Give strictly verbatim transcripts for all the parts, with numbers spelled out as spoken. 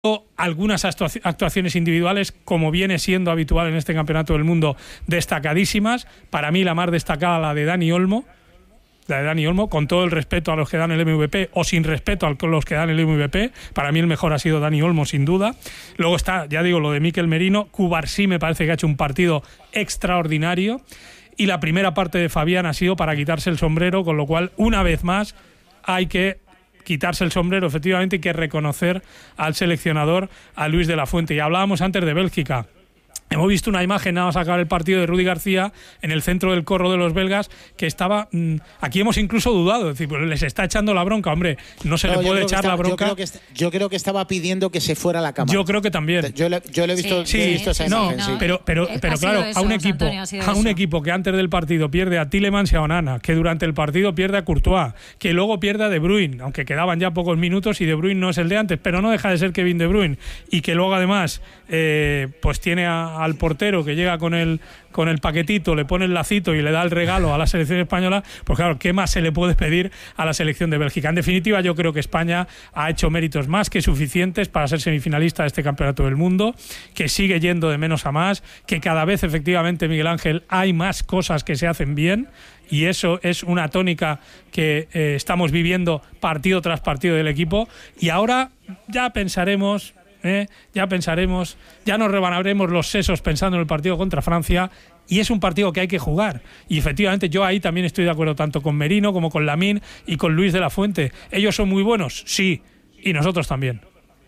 algunas actuaciones individuales, como viene siendo habitual en este campeonato del mundo, destacadísimas. Para mí la más destacada la de Dani Olmo, la de Dani Olmo, con todo el respeto a los que dan el M V P o sin respeto a los que dan el M V P. Para mí el mejor ha sido Dani Olmo, sin duda. Luego está, ya digo, lo de Mikel Merino. Cubarsí me parece que ha hecho un partido extraordinario. Y la primera parte de Fabián ha sido para quitarse el sombrero, con lo cual, una vez más, hay que quitarse el sombrero, efectivamente, hay que reconocer al seleccionador, a Luis de la Fuente. Y hablábamos antes de Bélgica. Hemos visto una imagen, nada más acabar el partido, de Rudy García en el centro del corro de los belgas, que estaba... Mmm, aquí hemos incluso dudado, es decir, pues les está echando la bronca, hombre, no se no, le puede echar está, la bronca. Yo creo, que, yo creo que estaba pidiendo que se fuera la cámara. Yo creo que también. Yo, le, yo le he visto, sí, he visto sí, esa no, imagen, no, sí. Pero, pero, pero claro, eso, a un equipo Antonio, a un eso. equipo que antes del partido pierde a Tielemans y a Onana, que durante el partido pierde a Courtois, que luego pierde a De Bruyne, aunque quedaban ya pocos minutos y De Bruyne no es el de antes, pero no deja de ser Kevin De Bruyne, y que luego además eh, pues tiene a, al portero que llega con el con el paquetito, le pone el lacito y le da el regalo a la selección española. Pues claro, ¿qué más se le puede pedir a la selección de Bélgica? En definitiva, yo creo que España ha hecho méritos más que suficientes para ser semifinalista de este campeonato del mundo, que sigue yendo de menos a más, que cada vez efectivamente, Miguel Ángel, hay más cosas que se hacen bien, y eso es una tónica que eh, estamos viviendo partido tras partido del equipo. Y ahora ya pensaremos ¿Eh? ya pensaremos, ya nos rebanaremos los sesos pensando en el partido contra Francia, y es un partido que hay que jugar. Y efectivamente yo ahí también estoy de acuerdo, tanto con Merino como con Lamine y con Luis de la Fuente. ¿Ellos son muy buenos? Sí, y nosotros también.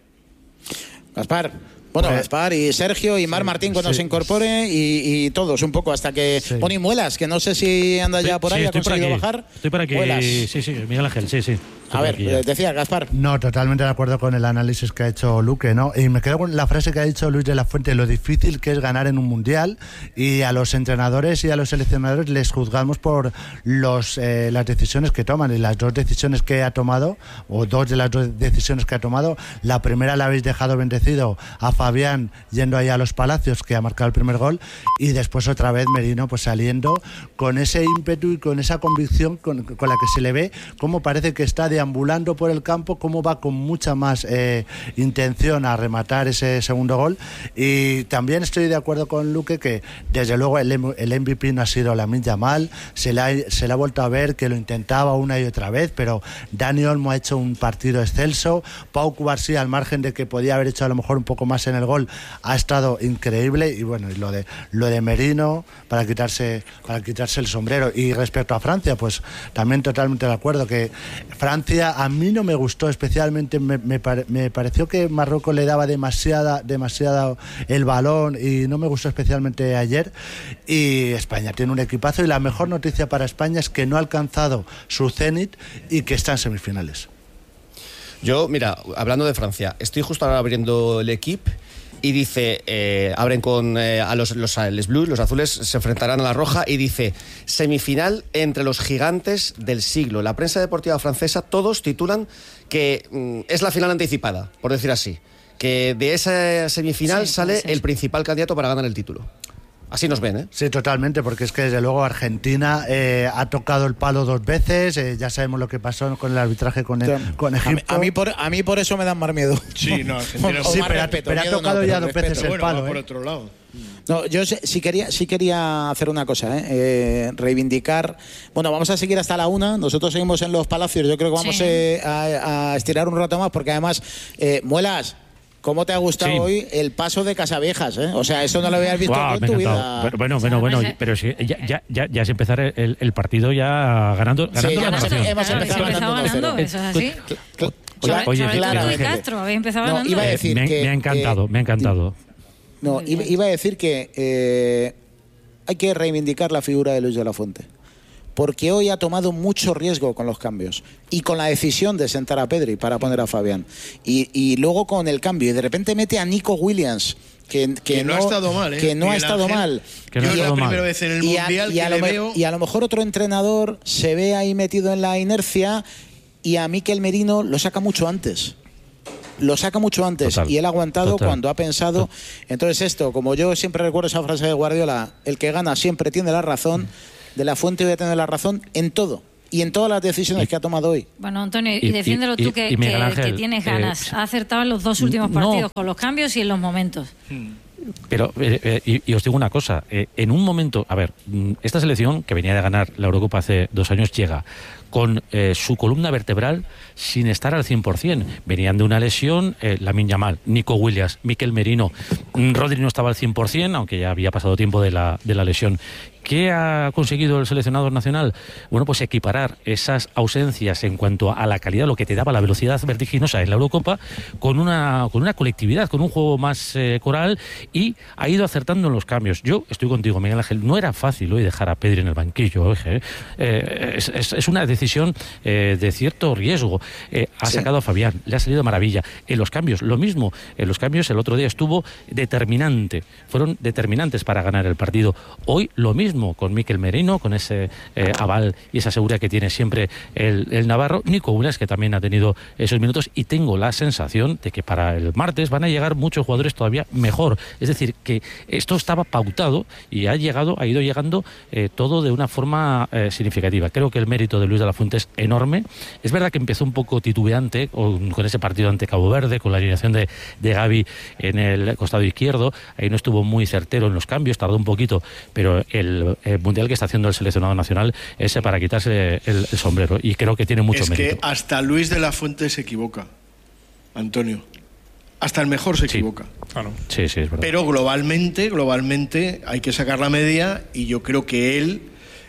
Gaspar. Bueno, pues, Gaspar y Sergio y Mar sí, Martín cuando sí, se incorpore y, y todos un poco hasta que... Sí. Bueno, y Muelas, que no sé si anda ya por ahí, sí, ha conseguido bajar. Estoy por aquí, Muelas. sí, sí, Miguel Ángel, sí, sí. A ver, decía Gaspar. No, totalmente de acuerdo con el análisis que ha hecho Luque, ¿no? Y me quedo con la frase que ha dicho Luis de la Fuente, lo difícil que es ganar en un mundial, y a los entrenadores y a los seleccionadores les juzgamos por los eh, las decisiones que toman, y las dos decisiones que ha tomado, o dos de las dos decisiones que ha tomado, la primera la habéis dejado bendecido a Fabián yendo ahí a los Palacios, que ha marcado el primer gol, y después otra vez Merino pues saliendo con ese ímpetu y con esa convicción con, con la que se le ve, cómo parece que está deambulando por el campo, cómo va con mucha más eh, intención a rematar ese segundo gol. Y también estoy de acuerdo con Luque que desde luego el, el M V P no ha sido Lamine Yamal, se le, ha, se le ha vuelto a ver que lo intentaba una y otra vez, pero Dani Olmo ha hecho un partido excelso. Pau Cubarsí, al margen de que podía haber hecho a lo mejor un poco más en el gol, ha estado increíble. Y bueno, y lo de lo de Merino para quitarse para quitarse el sombrero. Y respecto a Francia, pues también totalmente de acuerdo que Francia a mí no me gustó especialmente, me, me, pare, me pareció que Marruecos le daba demasiada demasiada el balón y no me gustó especialmente ayer. Y España tiene un equipazo, y la mejor noticia para España es que no ha alcanzado su cenit y que está en semifinales. Yo, mira, hablando de Francia, estoy justo ahora abriendo el equipo y dice, eh, abren con eh, a los, los, los blues, los azules se enfrentarán a la roja, y dice, semifinal entre los gigantes del siglo. La prensa deportiva francesa, todos titulan que mm, es la final anticipada, por decir así, que de esa semifinal sí, sale el principal candidato para ganar el título. Así nos ven, ¿eh? Sí, totalmente, porque es que desde luego Argentina eh, ha tocado el palo dos veces, eh, ya sabemos lo que pasó con el arbitraje con, el, con Egipto. A mí, a, mí por, a mí por eso me dan más miedo. Sí, no, Argentina sí, pero, respeto, pero ha tocado no, ya dos respeto. veces el bueno, palo. va ¿eh? por otro lado. No, yo sí quería, sí quería hacer una cosa, ¿eh? Eh, reivindicar. Bueno, vamos a seguir hasta la una. Nosotros seguimos en los Palacios. Yo creo que vamos sí. eh, a, a estirar un rato más, porque además, eh, Muelas, ¿cómo te ha gustado sí. hoy el paso de Casaviejas? ¿eh? O sea, eso no lo habías visto wow, en tu vida. Pero, bueno, bueno, bueno, pero si ya, ya, ya, ya es empezar el, el partido ya ganando, ganando sí, la hemos, narración. hemos claro, empezado ganando, ganando eso es así. Claro, Oye, sobre claro, todo de Castro, había empezado no, ganando. Iba a decir me, que, me ha encantado, eh, me ha encantado. No, iba, iba a decir que eh, hay que reivindicar la figura de Luis de la Fuente, porque hoy ha tomado mucho riesgo con los cambios y con la decisión de sentar a Pedri para poner a Fabián, y, y luego con el cambio, y de repente mete a Nico Williams, que, que, que no, no ha estado mal, ¿eh? que no ha estado Ángel, mal. Que no es la primera vez en el y Mundial a, y a que lo le me, veo... y a lo mejor otro entrenador se ve ahí metido en la inercia, y a Mikel Merino lo saca mucho antes. Lo saca mucho antes total, y él ha aguantado total, cuando ha pensado. Total. Entonces esto, como yo siempre recuerdo esa frase de Guardiola, el que gana siempre tiene la razón, de la Fuente voy a tener la razón en todo. y en todas las decisiones y, que ha tomado hoy. Bueno, Antonio, y, y defiéndelo y, tú que, y que, Ángel, que tienes ganas. Eh, ha acertado en los dos últimos partidos no, con los cambios y en los momentos. Pero, eh, eh, y, y os digo una cosa, eh, en un momento, a ver, esta selección que venía de ganar la Eurocopa hace dos años llega con eh, su columna vertebral sin estar al cien por cien. Venían de una lesión, eh, Lamine Yamal, Nico Williams, Mikel Merino, Rodri no estaba al cien por cien, aunque ya había pasado tiempo de la, de la lesión. ¿Qué ha conseguido el seleccionador nacional? Bueno, pues equiparar esas ausencias en cuanto a la calidad, lo que te daba la velocidad vertiginosa en la Eurocopa, con una, con una colectividad, con un juego más eh, coral, y ha ido acertando en los cambios. Yo estoy contigo, Miguel Ángel, no era fácil hoy dejar a Pedri en el banquillo. Oje, eh, es, es, es una decisión eh, de cierto riesgo. Eh, ha sí. sacado a Fabián, le ha salido de maravilla. En los cambios, lo mismo. En los cambios el otro día estuvo determinante. Fueron determinantes para ganar el partido. Hoy lo mismo. Con Mikel Merino, con ese eh, aval y esa seguridad que tiene siempre el, el navarro, Nico Williams, que también ha tenido esos minutos, y tengo la sensación de que para el martes van a llegar muchos jugadores todavía mejor. Es decir, que esto estaba pautado y ha llegado, ha ido llegando eh, todo de una forma eh, significativa. Creo que el mérito de Luis de la Fuente es enorme. Es verdad que empezó un poco titubeante con, con ese partido ante Cabo Verde, con la alineación de, de Gavi en el costado izquierdo. Ahí no estuvo muy certero en los cambios, tardó un poquito, pero el El mundial que está haciendo el seleccionado nacional es para quitarse el, el sombrero, y creo que tiene mucho es mérito. Es que hasta Luis de la Fuente se equivoca, Antonio. Hasta el mejor se sí. equivoca. Claro. Sí, sí, es verdad. Pero globalmente, globalmente hay que sacar la media, y yo creo que él,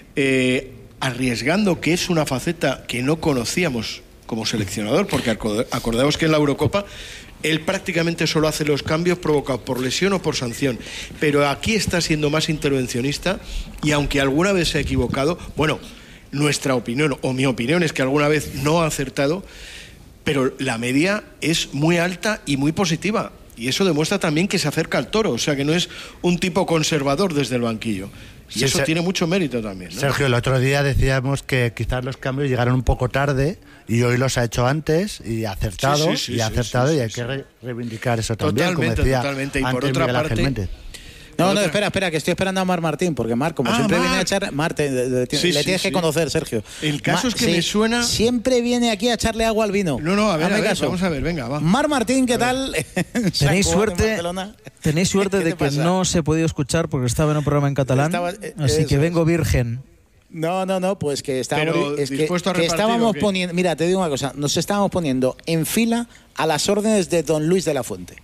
eh, arriesgando, que es una faceta que no conocíamos como seleccionador, porque acordaos que en la Eurocopa él prácticamente solo hace los cambios provocados por lesión o por sanción, pero aquí está siendo más intervencionista, y aunque alguna vez se ha equivocado, bueno, nuestra opinión o mi opinión es que alguna vez no ha acertado, pero la media es muy alta y muy positiva, y eso demuestra también que se acerca al toro, o sea que no es un tipo conservador desde el banquillo. Y sí, eso se... tiene mucho mérito también, ¿no? Sergio, el otro día decíamos que quizás los cambios llegaron un poco tarde, y hoy los ha hecho antes y ha acertado, sí, sí, sí, y ha sí, acertado sí, sí, y hay sí, que re reivindicar eso también, totalmente, como decía totalmente. Y antes por otra Miguel Ángel parte, Méndez. No, no, espera, espera, que estoy esperando a Mar Martín, porque Mar, como ah, siempre Mar. viene a echar... Mar, te, le, te, sí, le tienes sí, que sí. conocer, Sergio. El caso Mar, es que sí, me suena... Siempre viene aquí a echarle agua al vino. No, no, a ver, Hazme a ver, caso. vamos a ver, venga, va. Mar Martín, ¿qué tal? Tenéis suerte, tenéis suerte de que pasa? no os he podido escuchar porque estaba en un programa en catalán, estaba, eh, así eso, que vengo virgen. No, no, no, pues que estábamos, es que, a que estábamos poniendo... Mira, te digo una cosa, nos estábamos poniendo en fila a las órdenes de don Luis de la Fuente.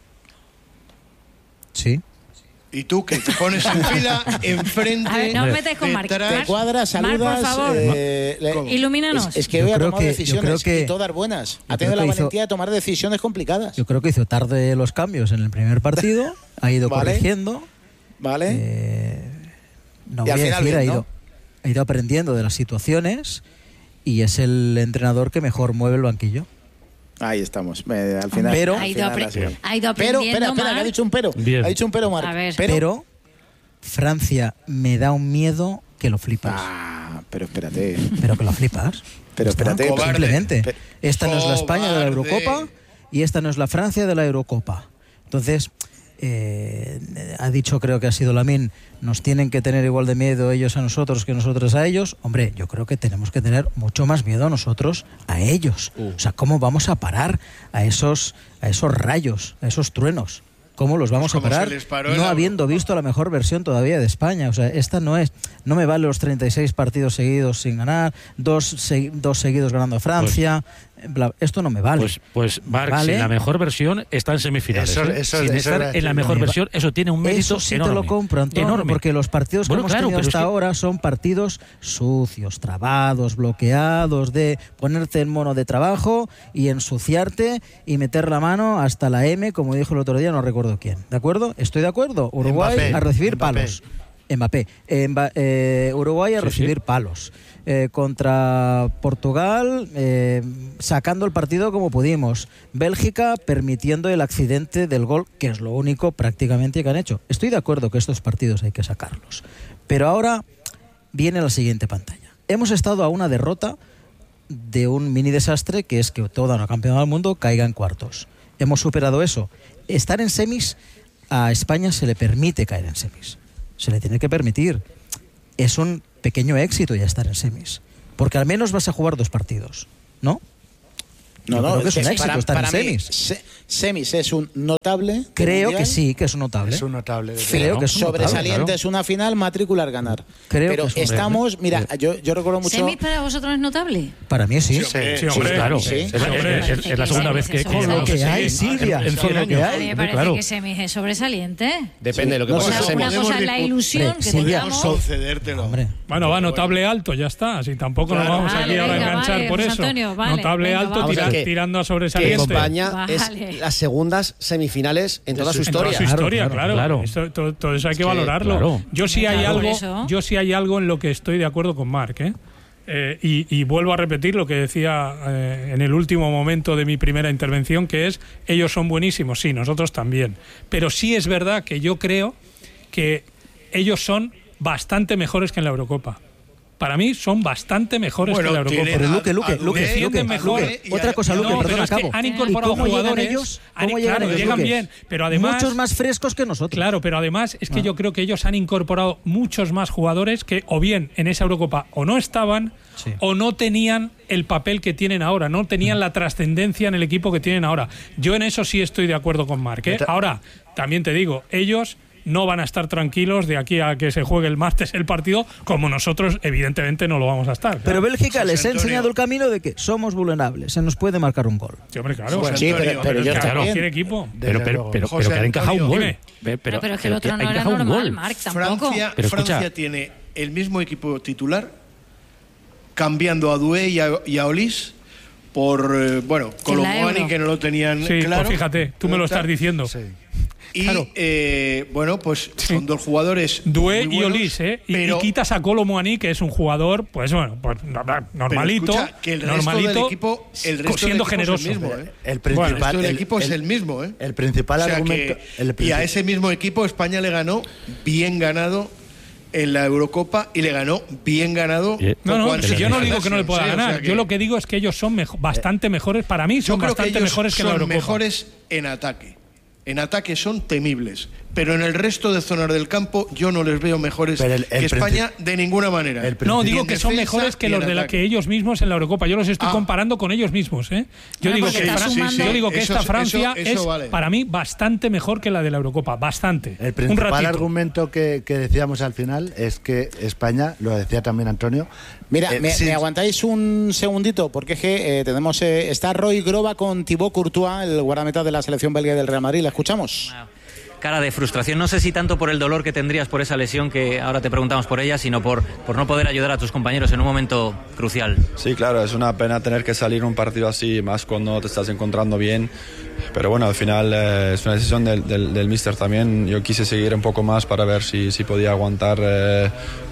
Sí. Y tú, que te pones en fila, enfrente... A ver, no os metáis con Marc. Te cuadras, saludas... Mar, por favor, eh, le, ilumínanos. Es, es que hoy ha tomado que, decisiones, que, y todas buenas. Ha tenido la hizo, valentía de tomar decisiones complicadas. Yo creo que hizo tarde los cambios en el primer partido, ha ido ¿Vale? corrigiendo. Vale. Eh, no y voy a decir, bien, ha, ¿no? ido, ha ido aprendiendo de las situaciones, y es el entrenador que mejor mueve el banquillo. Ahí estamos. Eh, al final. Pero, ha, ido al final apre ha ido aprendiendo. Pero, espera, espera, que ha dicho un pero. Bien. Ha dicho un pero, Marc. Pero, pero Francia me da un miedo que lo flipas. Ah, pero espérate. Pero que lo flipas. Pero espérate. Cobarde. Simplemente. Pero, esta no es la España de la cobarde. Eurocopa, y esta no es la Francia de la Eurocopa. Entonces, eh, ha dicho, creo que ha sido Lamine, nos tienen que tener igual de miedo ellos a nosotros que nosotros a ellos. Hombre, yo creo que tenemos que tener mucho más miedo nosotros a ellos. Uh. O sea, ¿cómo vamos a parar a esos, a esos rayos, a esos truenos? ¿Cómo los vamos pues a parar? No habiendo visto la mejor versión todavía de España. O sea, esta no es, no me vale los treinta y seis partidos seguidos sin ganar, dos, se, dos seguidos ganando a Francia. Pues, bla, esto no me vale. Pues, pues Marc, ¿vale? Si la mejor versión está en semifinales. Eso, ¿eh? eso, sin eso, estar eso, en la mejor versión, eso tiene un mérito eso sí enorme. Te lo compro, Antonio, enorme. Porque los partidos que bueno, hemos claro, tenido hasta es que... ahora son partidos sucios, trabados, bloqueados, de ponerte en mono de trabajo y ensuciarte y meter la mano hasta la M, como dijo el otro día, no recuerdo quién. ¿De acuerdo? ¿Estoy de acuerdo? Uruguay Mbappé, a recibir Mbappé. palos. Mbappé. Mba, eh, Uruguay a sí, recibir sí. palos. Eh, contra Portugal, eh, sacando el partido como pudimos. Bélgica permitiendo el accidente del gol, que es lo único prácticamente que han hecho. Estoy de acuerdo que estos partidos hay que sacarlos. Pero ahora viene la siguiente pantalla. Hemos estado a una derrota de un mini desastre, que es que toda una campeona del mundo caiga en cuartos. Hemos superado eso. Estar en semis, a España se le permite caer en semis. Se le tiene que permitir. Es un pequeño éxito ya estar en semis. Porque al menos vas a jugar dos partidos, ¿no? No, no, creo que es un éxito para, estar para en mí, semis. Se, semis es un notable. Creo que sí, que es un notable. Es un notable. Creo ¿no? que es un Sobresaliente notable, es una final, matricular ganar. Creo Pero que es un estamos, notable. mira, yo, yo recuerdo mucho. ¿Semis para vosotros es notable? Para mí sí. Sí, Sí, hombre, claro. sí. Es, es- es- es la segunda vez que, que Con lo que llegamos. hay, Sí, Silvia. en- en Con cien lo que años. A mí hay. me parece Claro. que semis es sobresaliente. Depende de lo que No, pasa no, en no, semis. Una cosa es la ilusión Hombre, que Silvia, tengamos. so- Concedértelo. Hombre. Bueno, va, notable alto, ya está. Así tampoco nos vamos Vale, aquí ahora a venga, enganchar vale, por José eso. Antonio, vale, Notable venga, alto, vamos. tira- O sea, que- tirando a Que sobresaliente. España Vale. es las segundas semifinales en toda su En toda historia. su historia, Claro, claro. claro. Esto- todo, todo eso hay que que, valorarlo. claro. Yo sí hay Claro, por algo, eso. yo sí hay algo en lo que estoy de acuerdo con Marc, ¿eh? Eh, y, y vuelvo a repetir lo que decía eh, en el último momento de mi primera intervención, que es, ellos son buenísimos, sí, nosotros también. Pero sí es verdad que yo creo que ellos son bastante mejores que en la Eurocopa. Para mí son bastante mejores Bueno, que en la Eurocopa. tienen Pero a- Luque, Luque, a Luque, Dubé, defienden Luque, mejor. Luque. y a- Otra cosa, y a- Luque, No, perdón, pero es que acabo. han ¿Y incorporado cómo llegan jugadores. ellos? han- ¿Cómo llegan claro, ellos, llegan Luque? bien, pero además Muchos más frescos que nosotros. Claro, pero además es que Ah. yo creo que ellos han incorporado muchos más jugadores que o bien en esa Eurocopa o no estaban Sí. o no tenían el papel que tienen ahora, no tenían la trascendencia en el equipo que tienen ahora. Yo en eso sí estoy de acuerdo con Marc, ¿eh? Meta- Ahora, también te digo, ellos no van a estar tranquilos de aquí a que se juegue el martes el partido, como nosotros evidentemente no lo vamos a estar. Pero claro. Bélgica José les ha Antonio. enseñado el camino de que somos vulnerables, se nos puede marcar un gol. Sí, hombre, claro. José o sea, Sí, pero, Antonio, pero yo claro, también. cualquier equipo. Pero, pero, luego. pero, José pero que ha encajado un Antonio, gol. dime. Ve, Pero, pero es que el otro ha no era encajado un normal, gol. Marc, tampoco. Francia, Pero escucha- Francia tiene el mismo equipo titular, cambiando a Doué y a, y a Olís por, eh, bueno, Que en la Colomboani, Euro. que no lo tenían Sí, claro. pues fíjate, tú me lo estás diciendo. Sí. Y, claro. eh, bueno, pues Sí. son dos jugadores Doué muy y buenos, Olís, ¿eh? Y, pero, y quitas a Kolo Muani, que es un jugador, pues bueno, pues no- no- normalito, pero escucha, que el resto normalito, del equipo, el resto siendo del equipo es generoso. el mismo, ¿eh? El El principal, resto del el- equipo es el- el mismo, ¿eh? El principal O sea argumento. que- el y princip- a ese mismo equipo España le ganó bien ganado en la Eurocopa y le ganó bien ganado. Eh, No, poco no, antes si yo de no la digo que no le pueda selección, sí, o ganar. sea Yo lo que digo es que ellos son mejo- bastante mejores. Para mí yo son creo que bastante ellos mejores que la son Eurocopa. mejores en ataque. En ataque son temibles, pero en el resto de zonas del campo yo no les veo mejores Pero el- el que España princip- de ninguna manera. el No, Ni digo en que son defensa, mejores que ni los en de la ataque. que ellos mismos en la Eurocopa. Yo los estoy Ah. comparando con ellos mismos, ¿eh? Yo Ah, digo porque que, está Fran- sumando- yo digo que Eso- esta eso- Francia eso es vale. para mí bastante mejor que la de la Eurocopa, bastante. El Un principal ratito. argumento que, que decíamos al final es que España, lo decía también Antonio. Mira, eh, me, sí, me aguantáis un segundito, porque es que eh, tenemos. Eh, está Roy Groba con Thibaut Courtois, el guardameta de la selección belga y del Real Madrid. ¿La escuchamos? Cara de frustración, no sé si tanto por el dolor que tendrías por esa lesión, que ahora te preguntamos por ella, sino por, por no poder ayudar a tus compañeros en un momento crucial. Sí, claro, es una pena tener que salir un partido así, más cuando te estás encontrando bien. Pero bueno, al final eh, es una decisión del, del, del míster también. Yo quise seguir un poco más para ver si, si podía aguantar eh,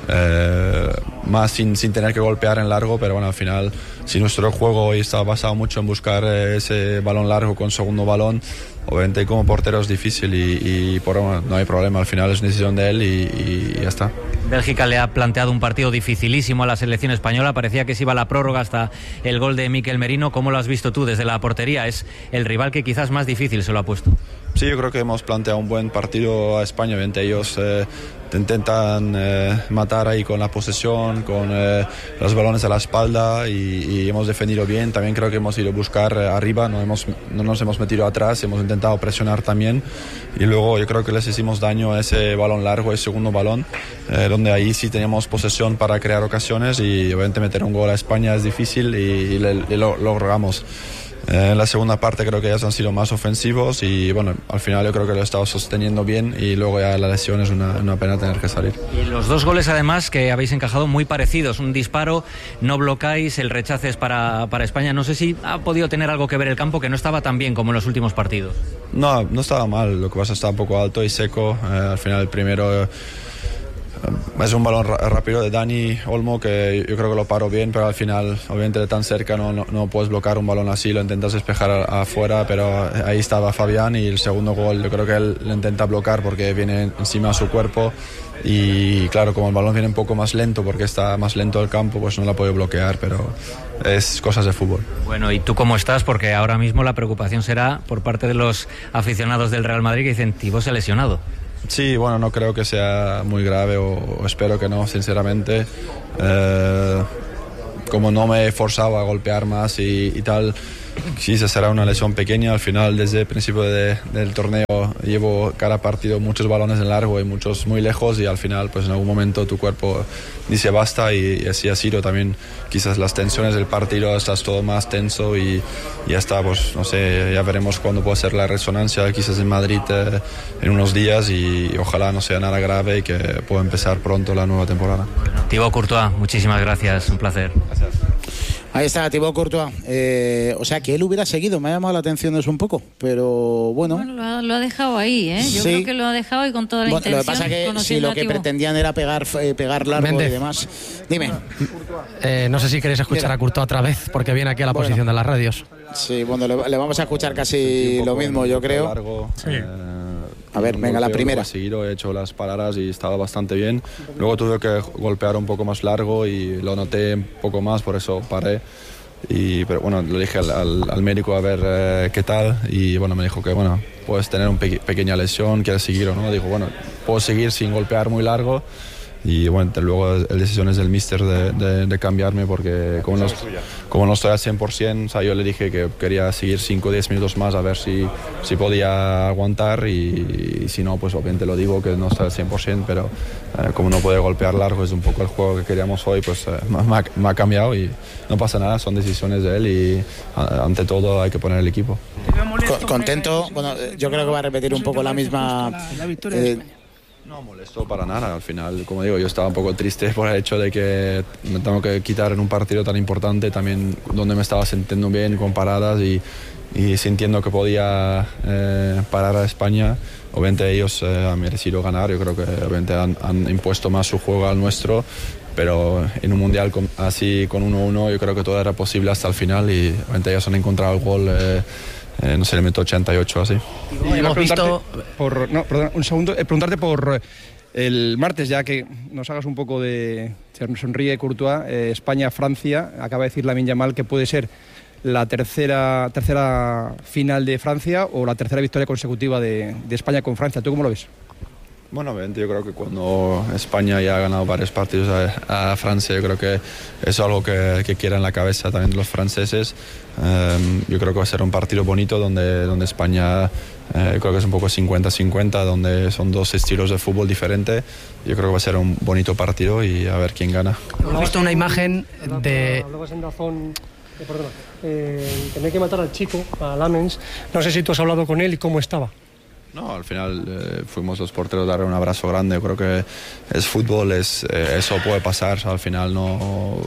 eh, más sin, sin tener que golpear en largo. Pero bueno, al final, si nuestro juego hoy está basado mucho en buscar eh, ese balón largo con segundo balón, obviamente como portero es difícil y, y por, bueno, no hay problema. Al final es una decisión de él y, y ya está. Bélgica le ha planteado un partido dificilísimo a la selección española, parecía que se iba a la prórroga hasta el gol de Mikel Merino. ¿Cómo lo has visto tú desde la portería? Es el rival que quizás más difícil se lo ha puesto. Sí, yo creo que hemos planteado un buen partido a España. Obviamente ellos eh, te intentan eh, matar ahí con la posesión, con eh, los balones a la espalda y, y hemos defendido bien. También creo que hemos ido a buscar eh, arriba, no, hemos, no nos hemos metido atrás, hemos intentado presionar también y luego yo creo que les hicimos daño a ese balón largo, ese segundo balón, eh, donde ahí sí teníamos posesión para crear ocasiones y obviamente meter un gol a España es difícil y, y le, le lo logramos. Eh, en la segunda parte creo que ellos han sido más ofensivos y bueno, al final yo creo que lo he estado sosteniendo bien y luego ya la lesión es una, una pena tener que salir. Y los dos goles además que habéis encajado muy parecidos, un disparo, no blocáis, el rechace es para, para España. No sé si ha podido tener algo que ver el campo, que no estaba tan bien como en los últimos partidos. No, no estaba mal, lo que pasa es que estaba un poco alto y seco. Eh, al final el primero... Eh, es un balón rápido de Dani Olmo que yo creo que lo paró bien, pero al final, obviamente de tan cerca no, no, no puedes bloquear un balón así, lo intentas despejar afuera, pero ahí estaba Fabián y el segundo gol yo creo que él lo intenta bloquear porque viene encima de su cuerpo y claro, como el balón viene un poco más lento porque está más lento el campo, pues no la puede bloquear, pero es cosas de fútbol. Bueno, ¿y tú cómo estás? Porque ahora mismo la preocupación será por parte de los aficionados del Real Madrid que dicen, Thibaut se ha lesionado. Sí, bueno, no creo que sea muy grave o, o espero que no, sinceramente. Eh, como no me forzaba a golpear más y, y tal, quizás será una lesión pequeña. Al final, desde el principio de, del torneo, llevo cada partido muchos balones en largo y muchos muy lejos, y al final, pues en algún momento tu cuerpo dice basta, y, y así ha sido también. Quizás las tensiones del partido, estás todo más tenso y, y ya está, pues no sé, ya veremos cuándo puede ser la resonancia, quizás en Madrid eh, en unos días, y, y ojalá no sea nada grave y que pueda empezar pronto la nueva temporada. Thibaut Courtois, muchísimas gracias, un placer. Gracias. Ahí está, Thibaut Courtois. Eh, o sea, que él hubiera seguido, me ha llamado la atención eso un poco, pero bueno. Bueno, lo, ha, lo ha dejado ahí, ¿eh? Yo sí. creo que lo ha dejado y con toda la bueno, intención. Lo que pasa es que si lo que pretendían era pegar, eh, pegar largo Méndez. y demás. Dime. Eh, no sé si queréis escuchar a Courtois otra vez, porque viene aquí a la bueno. posición de las radios. Sí, bueno, le, le vamos a escuchar casi lo mismo, yo creo. Largo, sí. eh, A ver, venga, la primera. He seguido, he hecho las paradas y estaba bastante bien. Luego tuve que golpear un poco más largo y lo noté un poco más, por eso paré. Y, pero bueno, le dije al, al, al médico a ver eh, qué tal, y bueno, me dijo que bueno, puedes tener una pe pequeña lesión, ¿quieres seguir o no? Digo, bueno, puedo seguir sin golpear muy largo. Y bueno, luego la decisión es del míster de, de, de cambiarme, porque como no, como no estoy al cien por ciento, o sea, yo le dije que quería seguir cinco o diez minutos más a ver si, si podía aguantar, y, y si no, pues obviamente lo digo que no estoy al cien por ciento, pero eh, como no puede golpear largo, es un poco el juego que queríamos hoy, pues eh, me, ha, me ha cambiado y no pasa nada, son decisiones de él, y a, ante todo hay que poner el equipo. Contento, bueno, yo creo que va a repetir un poco la misma... Eh, No molesto para nada, al final, como digo, yo estaba un poco triste por el hecho de que me tengo que quitar en un partido tan importante, también donde me estaba sintiendo bien con paradas y, y sintiendo que podía eh, parar a España. Obviamente ellos eh, han merecido ganar, yo creo que obviamente han, han impuesto más su juego al nuestro, pero en un mundial con, así con uno uno yo creo que todo era posible hasta el final, y obviamente ellos han encontrado el gol. Eh, Eh, no sé, le meto ochenta y ocho así. Y hemos visto por, no, perdón, un segundo, eh, preguntarte por el martes, ya que nos hagas un poco de... Nos sonríe Courtois, eh, España-Francia, acaba de decir Lamine Yamal que puede ser la tercera, tercera final de Francia o la tercera victoria consecutiva de, de España con Francia. ¿Tú cómo lo ves? Bueno, obviamente yo creo que cuando España ya ha ganado varios partidos a, a Francia, yo creo que es algo que, que quieren en la cabeza también los franceses. Um, yo creo que va a ser un partido bonito donde, donde España eh, creo que es un poco cincuenta cincuenta, donde son dos estilos de fútbol diferentes. Yo creo que va a ser un bonito partido y a ver quién gana. Hemos visto una imagen de... Hablabas en Dazón, eh, perdona, eh, tener que matar al chico, a Lamens. No sé si tú has hablado con él y cómo estaba. No, al final eh, fuimos los porteros a darle un abrazo grande. Yo creo que es fútbol, es, eh, eso puede pasar. Al final no...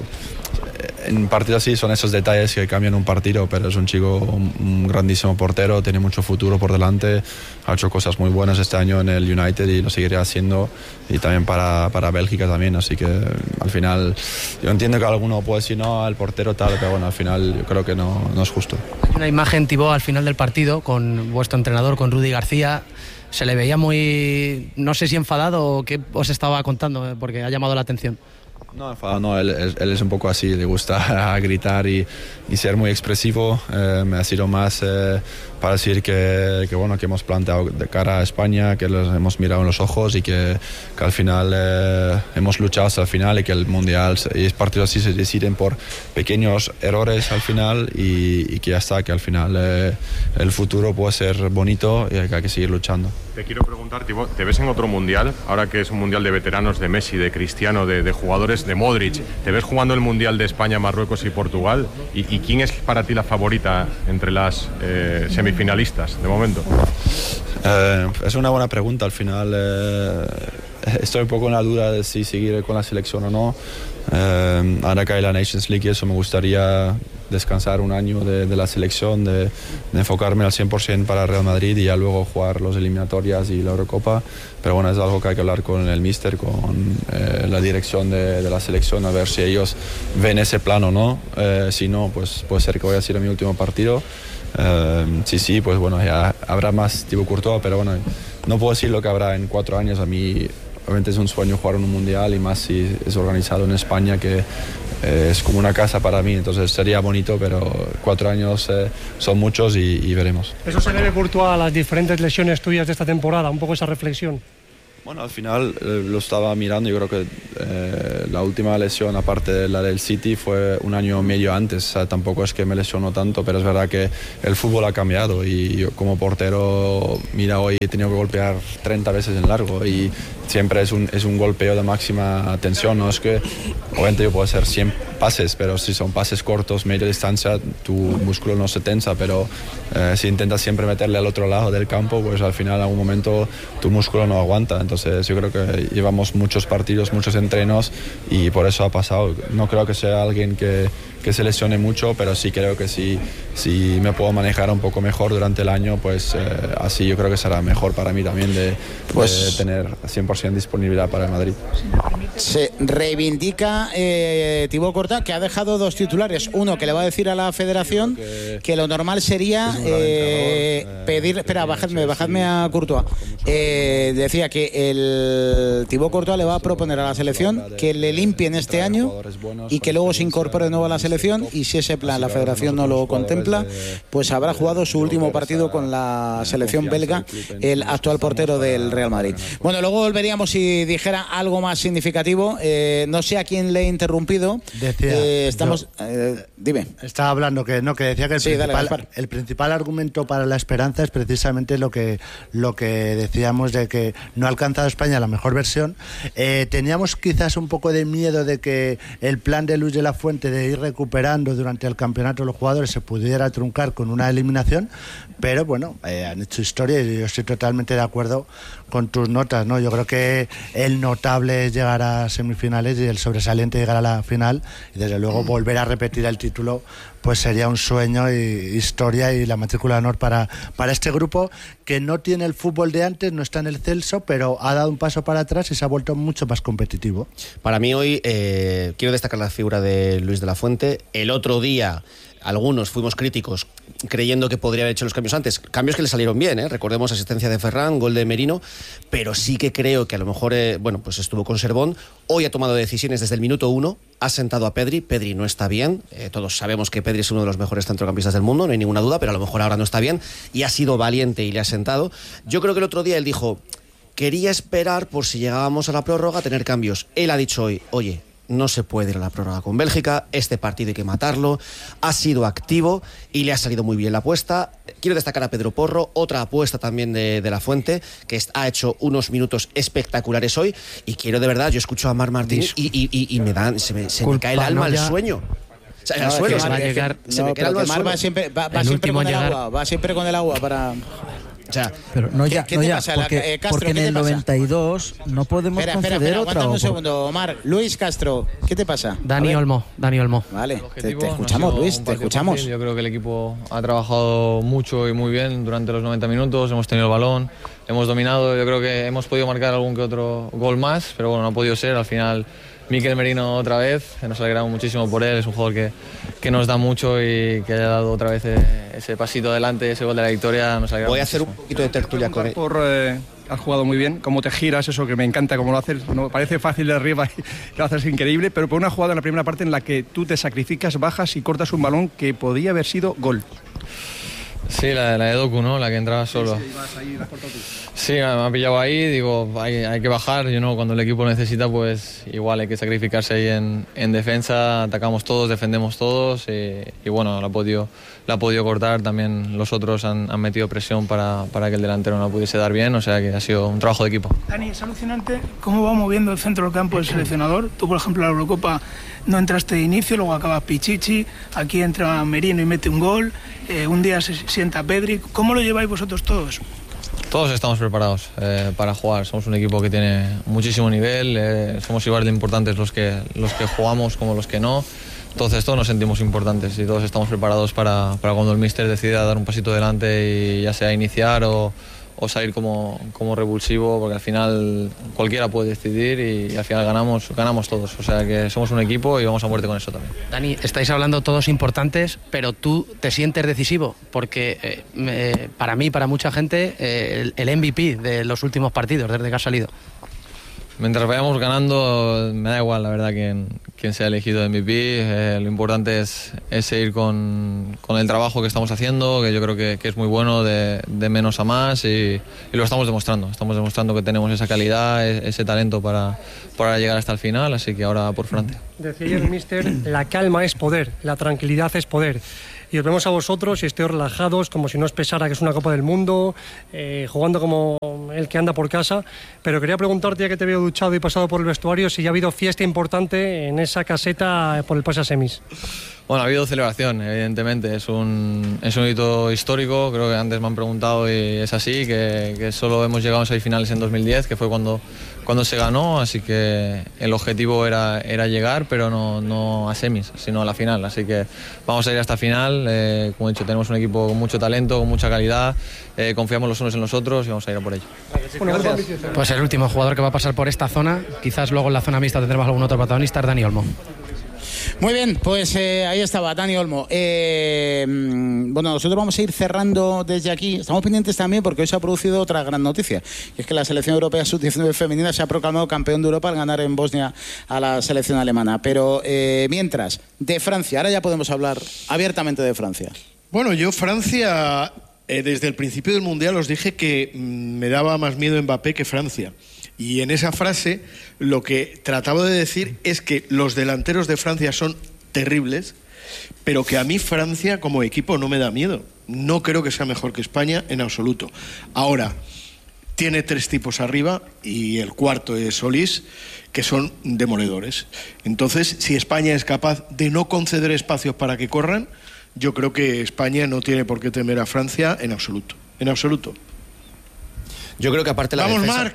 En partidos así son esos detalles que cambian un partido, pero es un chico, un, un grandísimo portero, tiene mucho futuro por delante, ha hecho cosas muy buenas este año en el United y lo seguirá haciendo, y también para, para Bélgica también, así que al final yo entiendo que alguno puede decir no, el portero tal, pero bueno, al final yo creo que no, no es justo. Hay una imagen, Thibaut, al final del partido con vuestro entrenador, con Rudi García. Se le veía muy, no sé si enfadado o qué os estaba contando, porque ha llamado la atención. No, enfadado no, él, él, él es un poco así, le gusta gritar y, y ser muy expresivo. Eh, me ha sido más eh, para decir que, que, bueno, que hemos planteado de cara a España, que los hemos mirado en los ojos y que, que al final eh, hemos luchado hasta el final, y que el Mundial y los partidos así se deciden por pequeños errores al final, y, y que ya está, que al final eh, el futuro puede ser bonito y hay que seguir luchando. Te quiero preguntar, Thibaut, ¿te ves en otro Mundial? Ahora que es un Mundial de veteranos, de Messi, de Cristiano, de, de jugadores, de Modric, ¿te ves jugando el Mundial de España, Marruecos y Portugal? ¿Y, y quién es para ti la favorita entre las eh, semifinalistas de momento? Eh, es una buena pregunta. Al final eh, estoy un poco en la duda de si seguir con la selección o no. Eh, ahora que hay la Nations League y eso, me gustaría descansar un año de, de la selección, de, de enfocarme al cien por ciento para Real Madrid y ya luego jugar los eliminatorias y la Eurocopa. Pero bueno, es algo que hay que hablar con el míster, con eh, la dirección de, de la selección, a ver si ellos ven ese plan o no. Eh, si no, pues puede ser que vaya a ser mi último partido. Uh, sí, sí, pues bueno, ya habrá más Thibaut Courtois, pero bueno, no puedo decir lo que habrá en cuatro años. A mí obviamente es un sueño jugar en un mundial, y más si es organizado en España, que eh, es como una casa para mí, entonces sería bonito, pero cuatro años eh, son muchos y, y veremos. ¿Eso se debe, Courtois, a las diferentes lesiones tuyas de esta temporada? Un poco esa reflexión. Bueno, al final eh, lo estaba mirando, yo creo que eh, la última lesión, aparte de la del City, fue un año medio antes. O sea, tampoco es que me lesionó tanto, pero es verdad que el fútbol ha cambiado y yo como portero, mira, hoy he tenido que golpear treinta veces en largo y siempre es un, es un golpeo de máxima tensión. No es que, obviamente yo puedo hacer cien pases, pero si son pases cortos, media distancia, tu músculo no se tensa, pero eh, si intentas siempre meterle al otro lado del campo, pues al final en algún momento tu músculo no aguanta. Entonces yo creo que llevamos muchos partidos, muchos entrenos y por eso ha pasado. No creo que sea alguien que, que se lesione mucho, pero sí creo que si, si me puedo manejar un poco mejor durante el año, pues eh, así yo creo que será mejor para mí también de, pues, de tener cien por ciento disponibilidad para el Madrid. Se reivindica eh, Thibaut Courtois, que ha dejado dos titulares. Uno que le va a decir a la federación que, que lo normal sería eh, pedir... Espera, bajadme, bajadme a Courtois. Eh, decía que el Thibaut Courtois le va a proponer a la selección que le limpien este año y que luego se incorpore de nuevo a la selección, y si ese plan la federación no lo contempla, pues habrá jugado su último partido con la selección belga, el actual portero del Real Madrid. Bueno, luego volveríamos si dijera algo más significativo. Eh, no sé a quién le he interrumpido. Decía, eh, estamos... yo, eh, dime. Estaba hablando que no, que decía que el, sí, principal, dale, el principal argumento para la esperanza es precisamente lo que, lo que decíamos de que no ha alcanzado España la mejor versión. Eh, teníamos quizás un poco de miedo de que el plan de Luis de la Fuente de ir recuperando durante el campeonato los jugadores se pudiera truncar con una eliminación, pero bueno, eh, han hecho historia y yo estoy totalmente de acuerdo con tus notas, ¿no? Yo creo que el notable es llegar a semifinales y el sobresaliente llegar a la final, y desde luego volver a repetir el título pues sería un sueño y historia y la matrícula de honor para, para este grupo que no tiene el fútbol de antes, no está en el Celso, pero ha dado un paso para atrás y se ha vuelto mucho más competitivo. Para mí hoy eh, quiero destacar la figura de Luis de la Fuente. El otro día algunos fuimos críticos creyendo que podría haber hecho los cambios antes, cambios que le salieron bien, ¿eh? Recordemos asistencia de Ferran, gol de Merino, pero sí que creo que a lo mejor eh, bueno, pues estuvo con Servón. Hoy ha tomado decisiones desde el minuto uno, ha sentado a Pedri. Pedri no está bien, eh, todos sabemos que Pedri es uno de los mejores centrocampistas del mundo, no hay ninguna duda, pero a lo mejor ahora no está bien y ha sido valiente y le ha sentado. Yo creo que el otro día él dijo, quería esperar por si llegábamos a la prórroga a tener cambios. Él ha dicho hoy, oye, no se puede ir a la prórroga con Bélgica, este partido hay que matarlo. Ha sido activo y le ha salido muy bien la apuesta. Quiero destacar a Pedro Porro, otra apuesta también de, de la Fuente, que ha hecho unos minutos espectaculares hoy, y quiero de verdad, yo escucho a Marc Martín y, y, y, y me dan, se me, se me cae el alma al sueño. O sea, al suelo, se me, llegar, se me cae el alma al suelo. Va siempre, va, va siempre con el agua, va siempre con el agua para... O sea, pero no ya, ¿qué, no qué ya pasa, porque, la, eh, Castro, porque en el noventa y dos no podemos espera, conceder espera, espera, otra. un segundo, Omar. Luis Castro, ¿qué te pasa? Dani Olmo, Dani Olmo. Vale, te, te escuchamos, no Luis, te escuchamos. Fácil. Yo creo que el equipo ha trabajado mucho y muy bien durante los noventa minutos, hemos tenido el balón, hemos dominado, yo creo que hemos podido marcar algún que otro gol más, pero bueno, no ha podido ser, al final... Mikel Merino otra vez, nos alegramos muchísimo por él, es un jugador que, que nos da mucho y que haya dado otra vez ese pasito adelante, ese gol de la victoria, nos alegramos. Voy a hacer muchísimo. un poquito de tertulia con él. Por, eh, has jugado muy bien, cómo te giras, eso que me encanta, cómo lo haces, no, parece fácil de arriba y lo haces increíble, pero por una jugada en la primera parte en la que tú te sacrificas, bajas y cortas un balón que podía haber sido gol. Sí, la, la de Doku, ¿no? La que entraba solo. Sí, sí, vas ahí, la has cortado tú. Sí, me ha pillado ahí, digo, hay, hay que bajar, you know, cuando el equipo lo necesita, pues igual hay que sacrificarse ahí en, en defensa, atacamos todos, defendemos todos y, y bueno, la ha podido, la ha podido cortar, también los otros han, han metido presión para, para que el delantero no la pudiese dar bien, o sea que ha sido un trabajo de equipo. Dani, es alucinante cómo va moviendo el centro del campo el seleccionador. Tú, por ejemplo, en la Eurocopa no entraste de inicio, luego acabas Pichichi, aquí entra Merino y mete un gol, eh, un día se sienta Pedri. ¿Cómo lo lleváis vosotros todos? Todos estamos preparados eh, para jugar, somos un equipo que tiene muchísimo nivel, eh, somos igual de importantes los que, los que jugamos como los que no, entonces todos nos sentimos importantes y todos estamos preparados para, para cuando el míster decida dar un pasito adelante y ya sea iniciar o, o salir como, como revulsivo, porque al final cualquiera puede decidir y, y al final ganamos, ganamos todos, o sea que somos un equipo y vamos a muerte con eso también. Dani, estáis hablando todos importantes, pero tú te sientes decisivo, porque eh, eh, para mí, para mucha gente, eh, el, el M V P de los últimos partidos desde que has salido. mientras vayamos ganando, me da igual, la verdad, quién, quién sea elegido M V P. Eh, lo importante es, es seguir con, con el trabajo que estamos haciendo, que yo creo que, que es muy bueno, de, de menos a más, y, y lo estamos demostrando. Estamos demostrando que tenemos esa calidad, ese talento para, para llegar hasta el final, así que ahora por Francia. Decía ayer el míster, la calma es poder, la tranquilidad es poder. Y os vemos a vosotros y estéis relajados, como si no os pesara que es una Copa del Mundo, eh, jugando como el que anda por casa. Pero quería preguntarte, ya que te veo duchado y pasado por el vestuario, si ya ha habido fiesta importante en esa caseta por el pase a semis. Bueno, ha habido celebración, evidentemente. Es un, es un hito histórico, creo que antes me han preguntado y es así, que, que solo hemos llegado a semifinales en dos mil diez, que fue cuando, cuando se ganó, así que el objetivo era, era llegar, pero no, no a semis, sino a la final. Así que vamos a ir hasta final. Eh, como he dicho, tenemos un equipo con mucho talento, con mucha calidad, eh, confiamos los unos en los otros y vamos a ir a por ello. Pues el último jugador que va a pasar por esta zona, quizás luego en la zona mixta tendremos algún otro protagonista, es Dani Olmo. Muy bien, pues eh, ahí estaba Dani Olmo. Eh, bueno, nosotros vamos a ir cerrando desde aquí. Estamos pendientes también porque hoy se ha producido otra gran noticia, y es que la selección europea sub diecinueve femenina se ha proclamado campeón de Europa al ganar en Bosnia a la selección alemana. Pero eh, mientras, de Francia, ahora ya podemos hablar abiertamente de Francia. Bueno, yo Francia, eh, desde el principio del Mundial os dije que mm, me daba más miedo Mbappé que Francia. Y en esa frase lo que trataba de decir es que los delanteros de Francia son terribles, pero que a mí Francia como equipo no me da miedo. No creo que sea mejor que España en absoluto. Ahora, tiene tres tipos arriba y el cuarto es Solís, que son demoledores. Entonces, si España es capaz de no conceder espacios para que corran, yo creo que España no tiene por qué temer a Francia en absoluto. En absoluto. Yo creo que aparte la ¡Vamos, defensa... Marc!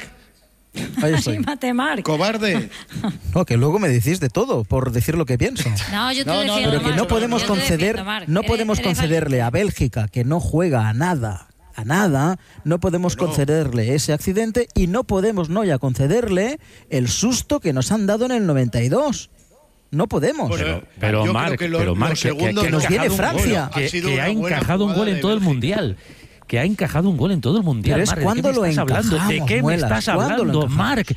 Ahí estoy. Anímate, Marc. ¡Cobarde! No, que luego me decís de todo por decir lo que pienso. No, yo te no, defiendo, no, pero que Marc. no podemos Yo te conceder, defiendo, Marc. no Eres- podemos eres concederle a Bélgica, que no juega a nada, a nada, no podemos Bueno. concederle ese accidente, y no podemos no ya concederle el susto que nos han dado en el noventa y dos. No podemos. Bueno, Pero yo Marc, creo que lo- pero lo Marc, que, segundo que- que nos ha viene encajado un Francia. gol, que, Ha sido que una ha buena encajado un jugada gol en de todo el Bélgica. mundial. Que ha encajado un gol en todo el mundial. Pero es Marc, ¿de cuando qué me lo estás hablando? ¿De encajamos, qué me Muelas, estás ¿cuándo lo hablando, encajamos? Marc?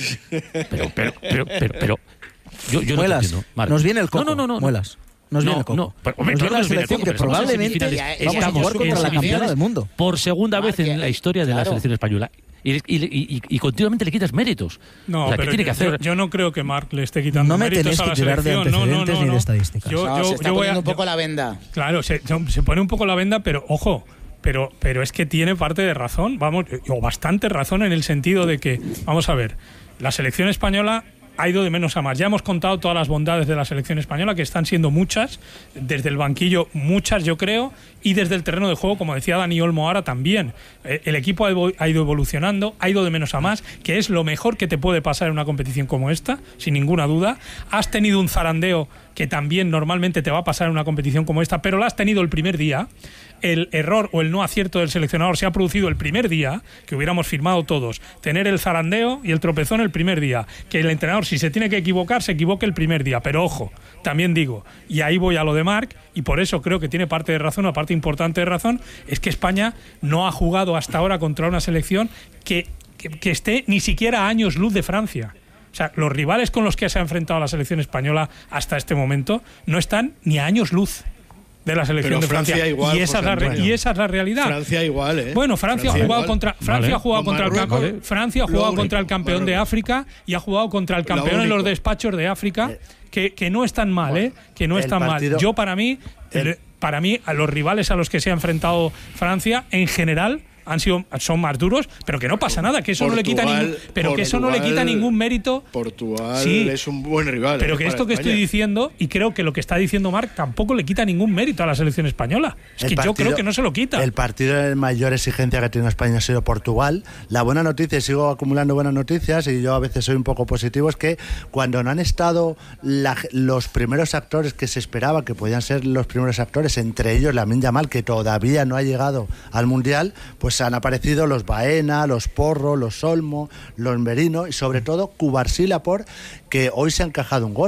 Pero, pero, pero, pero, pero yo, yo no te Muelas, entiendo, Marc. nos viene el coco. No, no, no, no. Muelas. Nos no, viene el coco. no, pero, hombre, nos claro viene la nos viene el selección coco, que pero estamos en probablemente semifinales. vamos a Estamos jugar en contra la campeona semifinales del mundo. por segunda vez en la historia de la Claro. selección española. Y, y, y, y continuamente le quitas méritos. No, o sea, ¿qué pero tiene yo, que hacer? yo- yo no creo que Marc le esté quitando No me méritos tenéis a que la tirar de selección. No, no, antecedentes no, ni de no. estadísticas. Yo, No, yo- se está yo voy a- poniendo un poco yo- la venda. Claro, se, se pone un poco la venda, pero ojo, pero, pero es que tiene parte de razón, vamos, o bastante razón en el sentido de que, vamos a ver, la selección española ha ido de menos a más. Ya hemos contado todas las bondades de la selección española, que están siendo muchas, desde el banquillo muchas, yo creo, y desde el terreno de juego, como decía Dani Olmo ahora también. Eh, el equipo ha, evo- ha ido evolucionando, ha ido de menos a más, que es lo mejor que te puede pasar en una competición como esta, sin ninguna duda. Has tenido un zarandeo que también normalmente te va a pasar en una competición como esta, pero lo has tenido el primer día. El error o el no acierto del seleccionador se ha producido el primer día, que hubiéramos firmado todos, tener el zarandeo y el tropezón el primer día, que el entrenador, si se tiene que equivocar, se equivoque el primer día, pero ojo, también digo, y ahí voy a lo de Marc, y por eso creo que tiene parte de razón, una parte importante de razón, es que España no ha jugado hasta ahora contra una selección que, que, que esté ni siquiera a años luz de Francia. O sea, los rivales con los que se ha enfrentado la selección española hasta este momento no están ni a años luz de la selección Pero de Francia, Francia igual, y, esa es la re- José y esa es la realidad. Francia igual, ¿eh? Bueno, Francia, Francia ha jugado igual. contra Francia Vale. ha jugado Con contra el Marruecos, campeón, Francia ha lo jugado único, contra el campeón de Marruecos. África y ha jugado contra el Lo campeón en los único. despachos de África, que, que no están mal, ¿eh? Que no el están partido- mal. Yo para mí, el- para mí a los rivales a los que se ha enfrentado Francia en general han sido son más duros, pero que no pasa nada, que eso no le quita Portugal- ningún, pero que eso no le quita Portugal- ningún mérito. Portugal Sí. es un buen rival. Pero ¿eh? que para esto que España. estoy diciendo, y creo que lo que está diciendo Marc, tampoco le quita ningún mérito a la selección española. Es El que yo partido- creo que no se lo quita. El partido de mayor exigencia que ha tenido España ha sido Portugal. La buena noticia, y sigo acumulando buenas noticias, y yo a veces soy un poco positivo, es que cuando no han estado la- los primeros actores que se esperaba que podían ser los primeros actores, entre ellos Lamine Yamal, que todavía no ha llegado al Mundial, pues han aparecido los Baena, los Porro, los Olmo, los Merino y sobre todo Cubarsí y Laporte, que hoy se han encajado un gol.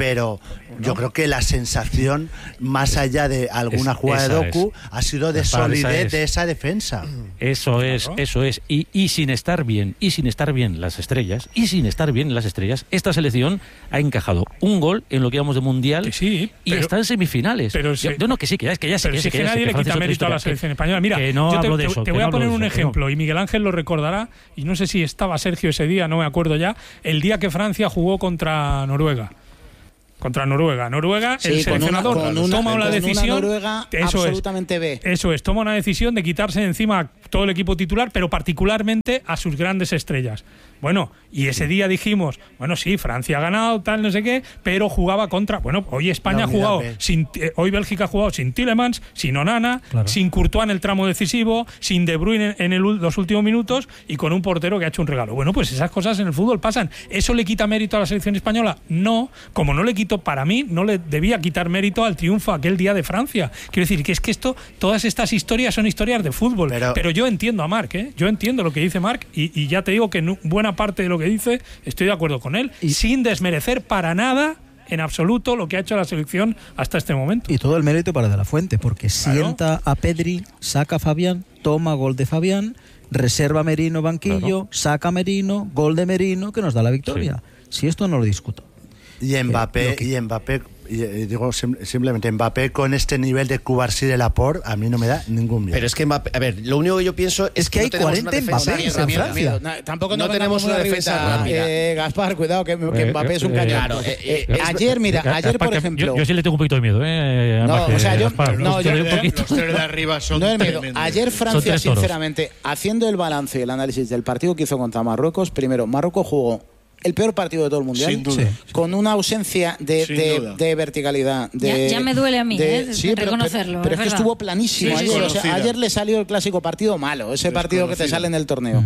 pero yo creo que la sensación, más allá de alguna es, jugada de Doku, es. ha sido de solidez esa de esa defensa. Eso claro. es, eso es. Y, y sin estar bien, y sin estar bien las estrellas, y sin estar bien las estrellas, esta selección ha encajado un gol en lo que llamamos de Mundial que sí, y pero, está en semifinales. Pero yo, no, que sí, que ya, que ya sé, pero que, si que, que ya nadie sé, le que quita mérito a la selección española. Mira, que no yo te, hablo de te, eso, te voy a poner un eso, ejemplo, no. y Miguel Ángel lo recordará, y no sé si estaba Sergio ese día, no me acuerdo ya, el día que Francia jugó contra Noruega. Contra Noruega. Noruega, sí, el seleccionador con una, con toma una, una decisión. Una Noruega eso absolutamente es, B. Eso es, toma una decisión de quitarse de encima todo el equipo titular, pero particularmente a sus grandes estrellas. Bueno, y ese día dijimos, bueno, sí, Francia ha ganado, tal, no sé qué, pero jugaba contra. Bueno, hoy España no, ha jugado, sin, eh, hoy Bélgica ha jugado sin Tielemans, sin Onana, claro. sin Courtois en el tramo decisivo, sin De Bruyne en el, los últimos minutos y con un portero que ha hecho un regalo. Bueno, pues esas cosas en el fútbol pasan. ¿Eso le quita mérito a la selección española? No, como no le quito, para mí, no le debía quitar mérito al triunfo aquel día de Francia. Quiero decir que es que esto, todas estas historias son historias de fútbol. Pero, pero yo entiendo a Marc, ¿eh? Yo entiendo lo que dice Marc y, y ya te digo que en buena parte de lo que dice estoy de acuerdo con él, y sin desmerecer para nada en absoluto lo que ha hecho la selección hasta este momento. Y todo el mérito para De La Fuente, porque claro. sienta a Pedri, saca a Fabián, toma gol de Fabián, reserva Merino banquillo, claro. saca Merino, gol de Merino, que nos da la victoria. Sí. Si esto no lo discuto. Y Mbappé, que... y Mbappé y digo simplemente Mbappé con este nivel de Cubarsí de Laporte a mí no me da ningún miedo. Pero es que Mbappé, a ver, lo único que yo pienso es, es que, que hay no cuarenta Mbappé en Francia. No, tampoco no tenemos una defensa eh, Gaspar, cuidado que, que Mbappé es un cañón. Claro, eh, eh, eh, ayer, mira, ayer por ejemplo. Yo, yo sí le tengo un poquito de miedo, eh. No, o sea, yo Gaspar, no, los, yo, tres, de, los tres de arriba son no tremendos. Ayer Francia, sinceramente, haciendo el balance y el análisis del partido que hizo contra Marruecos, primero, Marruecos jugó el peor partido de todo el mundial, sin duda. Sí. con una ausencia de, de, de verticalidad. De, ya, ya me duele a mí de, eh, sí, reconocerlo. Pero, pero es, es que estuvo planísimo. Sí, ayer, sí, o sea, ayer le salió el clásico partido malo, ese partido que te sale en el torneo. Mm.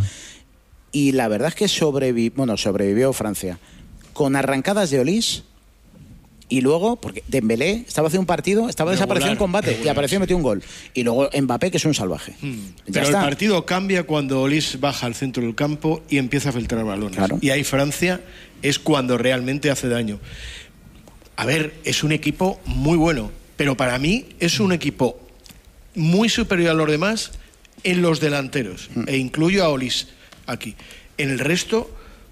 Y la verdad es que sobrevi bueno, sobrevivió Francia con arrancadas de Olís. Y luego, porque Dembélé estaba haciendo un partido, estaba desaparecido en combate regular, y apareció y metió un gol. Y luego Mbappé, que es un salvaje. Hmm. Pero está. El partido cambia cuando Olís baja al centro del campo y empieza a filtrar balones. Claro. Y ahí Francia es cuando realmente hace daño. A ver, es un equipo muy bueno, pero para mí es un equipo muy superior a los demás en los delanteros. Hmm. E incluyo a Olís aquí. En el resto...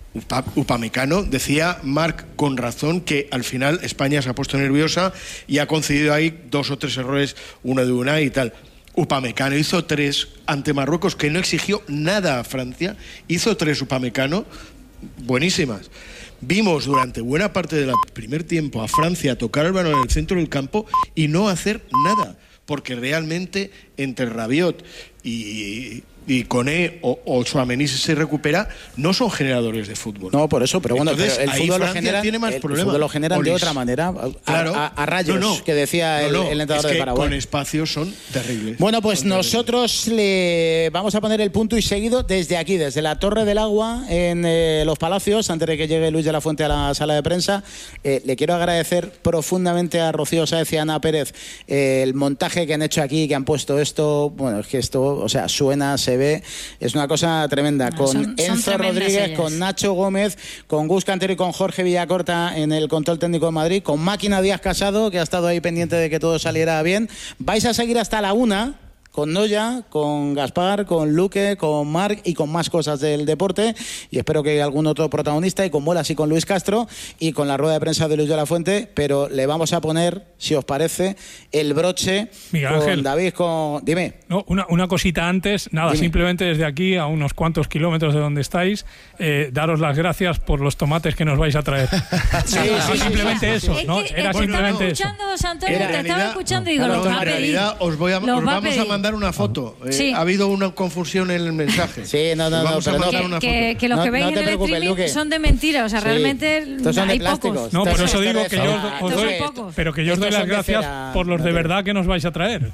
Upamecano, decía Marc con razón que al final España se ha puesto nerviosa y ha concedido ahí dos o tres errores, uno de una y tal. Upamecano hizo tres ante Marruecos, que no exigió nada a Francia, hizo tres Upamecano buenísimas. Vimos durante buena parte del primer tiempo a Francia tocar el balón en el centro del campo y no hacer nada, porque realmente entre Rabiot y... y Koné o, o Tchouaméni si se recupera, no son generadores de fútbol. No, por eso, pero bueno, entonces, pero el fútbol lo generan, tiene más el problemas. fútbol lo generan de otra manera, a, claro. a, a rayos, no, no, que decía no, no, el, el entrenador es que de Paraguay. Con espacios son terribles. Bueno, pues son nosotros terribles. le vamos a poner el punto y seguido desde aquí, desde la Torre del Agua, en eh, Los Palacios, antes de que llegue Luis de la Fuente a la sala de prensa. Eh, le quiero agradecer profundamente a Rocío Sáez y a Ana Pérez eh, el montaje que han hecho aquí, que han puesto esto. Bueno, es que esto, o sea, suena, se ve, es una cosa tremenda. No, con son, Enzo son Rodríguez, ellas. Con Nacho Gómez, con Gus Cantero y con Jorge Villacorta en el control técnico de Madrid, con Máquina Díaz Casado, que ha estado ahí pendiente de que todo saliera bien. Vais a seguir hasta la una con Noya, con Gaspar, con Luque, con Marc y con más cosas del deporte, y espero que algún otro protagonista, y con Bolas y con Luis Castro y con la rueda de prensa de Luis de la Fuente, pero le vamos a poner, si os parece, el broche Miguel con Ángel. David, con... Dime. No, una, una cosita antes, nada, Dime. Simplemente desde aquí, a unos cuantos kilómetros de donde estáis, eh, daros las gracias por los tomates que nos vais a traer. sí, no, sí, simplemente sí, eso, sí, ¿no? Es que, Era es simplemente eso. Escuchando, Antonio, Era, te realidad, estaba escuchando y digo, no, los va a en pedir. realidad os, voy a, os va vamos a, a mandar una foto. Eh, sí. Ha habido una confusión en el mensaje. Sí, no, no, vamos no, a mandar que, una que, foto. que los no, que veis no en el streaming Luque. son de mentira, o sea, sí. realmente Estos son hay de pocos. No, por eso digo que yo ah, os doy, pero que yo os doy las gracias por los de verdad que nos vais a traer.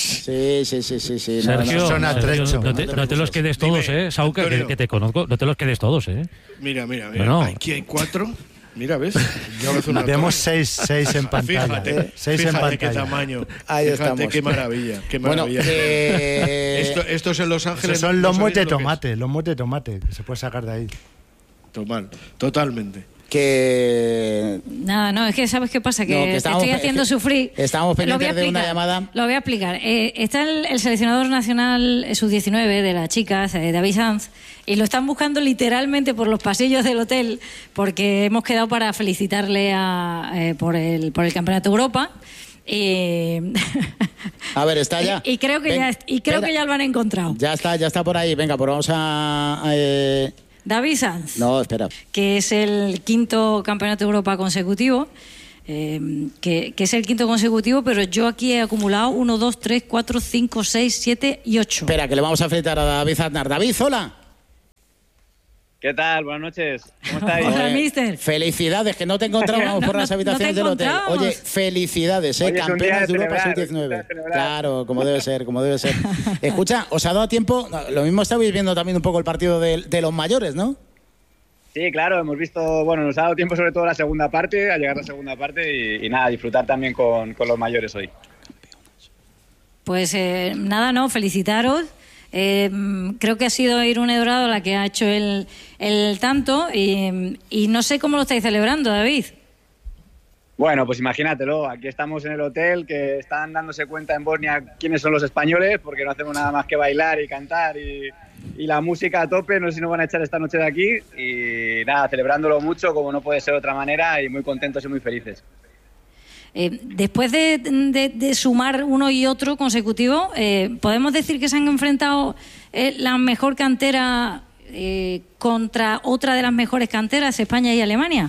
Sí, sí, sí, sí, sí. Sergio, no, no, Sergio, no, te, no te los quedes todos, Dime, eh, Sauca, que, que te conozco, no te los quedes todos, eh. Mira, mira, mira. Bueno. Aquí hay cuatro. Mira, ¿ves? Tenemos seis, seis en pantalla. Fíjate, seis fíjate en pantalla. qué tamaño. Ahí fíjate estamos. qué maravilla. Qué maravilla. Bueno, eh... Esto, estos en Los Ángeles. Esos son lomos de tomate, lomos de tomate que se puede sacar de ahí. Total, totalmente. que... Nada, no, es que ¿sabes qué pasa? Que, no, que te estoy haciendo sufrir. Estábamos pendientes de una llamada. Lo voy a explicar. Eh, está el, el seleccionador nacional sub diecinueve de las chicas, eh, David Sanz, y lo están buscando literalmente por los pasillos del hotel, porque hemos quedado para felicitarle a, eh, por, el, por el Campeonato de Europa. Y... a ver, está ya. Y, y creo que Ven, ya y creo espera. que ya lo han encontrado. Ya está, ya está por ahí. Venga, pues vamos a... Eh... David Sanz. No, espera. Que es el quinto Campeonato de Europa consecutivo. Eh, que, que es el quinto consecutivo, pero yo aquí he acumulado uno, dos, tres, cuatro, cinco, seis, siete y ocho. Espera, que le vamos a felicitar a David Aznar. David, hola. ¿Qué tal? Buenas noches. ¿Cómo estáis? Hola, mister. Felicidades, que no te encontrábamos no, por las habitaciones no, no del hotel. Oye, felicidades, ¿eh? Campeones de Europa sub diecinueve. Claro, como debe ser, como debe ser. Escucha, ¿os ha dado tiempo? Lo mismo estabais viendo también un poco el partido de, de los mayores, ¿no? Sí, claro, hemos visto, bueno, nos ha dado tiempo sobre todo la segunda parte, a llegar a la segunda parte y, y nada, disfrutar también con, con los mayores hoy. Pues eh, nada, no, felicitaros. Eh, creo que ha sido Irune Dorado la que ha hecho el, el tanto y, y no sé cómo lo estáis celebrando, David. Bueno, pues imagínatelo, aquí estamos en el hotel, que están dándose cuenta en Bosnia quiénes son los españoles, porque no hacemos nada más que bailar y cantar y, y la música a tope, no sé si nos van a echar esta noche de aquí y nada, celebrándolo mucho como no puede ser de otra manera y muy contentos y muy felices. Eh, después de, de, de sumar uno y otro consecutivo, eh, ¿podemos decir que se han enfrentado eh, la mejor cantera eh, contra otra de las mejores canteras, España y Alemania?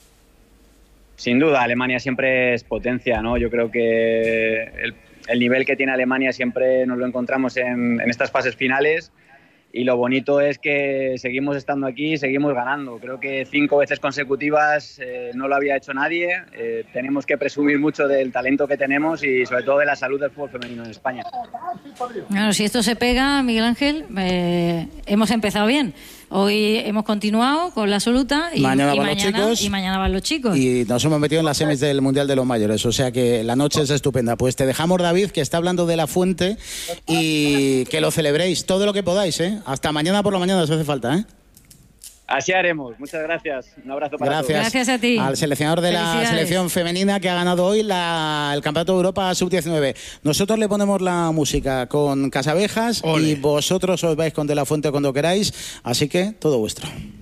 Sin duda, Alemania siempre es potencia, ¿no? Yo creo que el, el nivel que tiene Alemania siempre nos lo encontramos en, en estas fases finales. Y lo bonito es que seguimos estando aquí, seguimos ganando. Creo que cinco veces consecutivas eh, no lo había hecho nadie. Eh, tenemos que presumir mucho del talento que tenemos y sobre todo de la salud del fútbol femenino en España. Bueno, si esto se pega, Miguel Ángel, eh, hemos empezado bien. Hoy hemos continuado con la absoluta y mañana, y van, mañana, los chicos, y mañana van los chicos. Y nos hemos metido en las semis del Mundial de los Mayores, o sea que la noche es estupenda. Pues te dejamos, David, que está hablando de la fuente y que lo celebréis todo lo que podáis, ¿eh? Hasta mañana por la mañana, si hace falta, ¿eh? Así haremos. Muchas gracias. Un abrazo para gracias. todos. Gracias a ti. Al seleccionador de la selección femenina que ha ganado hoy la, el Campeonato de Europa sub diecinueve. Nosotros le ponemos la música con Casabejas y vosotros os vais con De La Fuente cuando queráis. Así que todo vuestro.